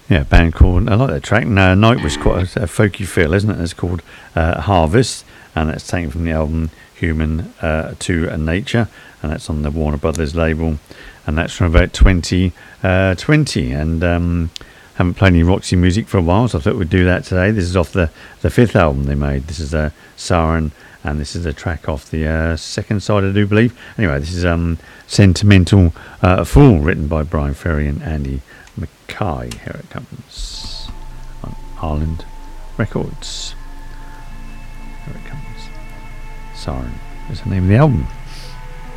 Yeah, band called, I like that track. No, Night was quite a folky feel, isn't it? It's called Harvest, and it's taken from the album Human to Nature, and that's on the Warner Brothers label, and that's from about 2020. And haven't played any Roxy music for a while, so I thought we'd do that today. This is off the fifth album they made. This is Siren, and this is a track off the second side, I do believe. Anyway, this is Sentimental Fool, written by Brian Ferry and Andy Mackay. Here it comes on Ireland Records. Here it comes. Siren is the name of the album.